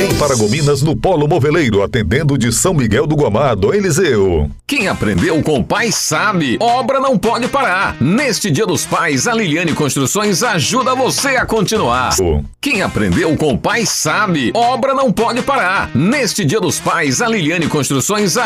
Em Paragominas, no Polo Moveleiro, atendendo de São Miguel do Guamá, do Eliseu. Quem aprendeu com o pai sabe, obra não pode parar. Neste Dia dos Pais, a Liliane Construções ajuda você a continuar. Quem aprendeu com o pai sabe, obra não pode parar. Neste Dia dos Pais, a Liliane Construções